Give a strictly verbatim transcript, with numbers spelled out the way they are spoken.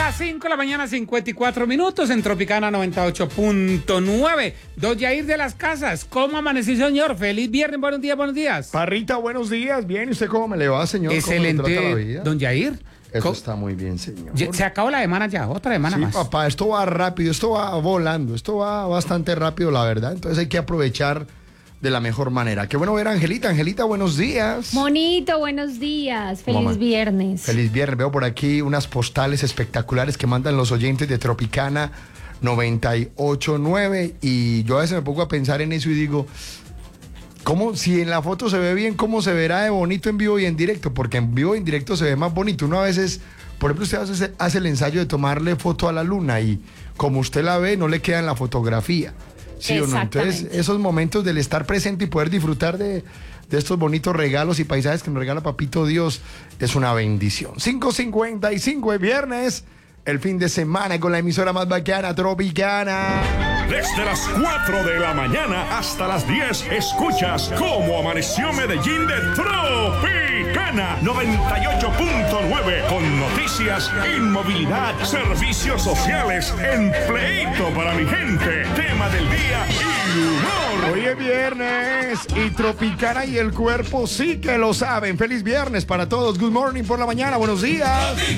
Las cinco de la mañana, cincuenta y cuatro minutos en Tropicana noventa y ocho punto nueve. Don Yair de las Casas, ¿cómo amaneció, señor? Feliz viernes, buenos días, buenos días. Parrita, buenos días. Bien, ¿y usted cómo me le va, señor? Excelente, ¿Cómo le trata la vida? don Yair. Eso ¿Cómo? está muy bien, señor. Se acabó la semana ya, otra semana Sí, más. papá, esto va rápido, esto va volando, esto va bastante rápido, la verdad. Entonces hay que aprovechar de la mejor manera. Qué bueno ver a Angelita. Angelita, buenos días. Monito, buenos días. Feliz Mamá. viernes. Feliz viernes. Veo por aquí unas postales espectaculares que mandan los oyentes de Tropicana noventa y ocho punto nueve y yo a veces me pongo a pensar en eso y digo, ¿cómo, si en la foto se ve bien, cómo se verá de bonito en vivo y en directo? Porque en vivo y en directo se ve más bonito. Uno a veces, por ejemplo, usted hace, hace el ensayo de tomarle foto a la luna y como usted la ve, no le queda en la fotografía. ¿Sí o no? Entonces, esos momentos del estar presente y poder disfrutar de, de estos bonitos regalos y paisajes que nos regala Papito Dios es una bendición. cinco cincuenta y cinco es viernes, el fin de semana con la emisora más bacana, Tropicana. Desde las cuatro de la mañana hasta las diez, escuchas cómo amaneció Medellín de Tropicana noventa y ocho punto nueve, con noticias, inmovilidad, servicios sociales, empleito para mi gente, tema del día y humor. Hoy es viernes y Tropicana y el cuerpo sí que lo saben. Feliz viernes para todos. Good morning por la mañana, buenos días.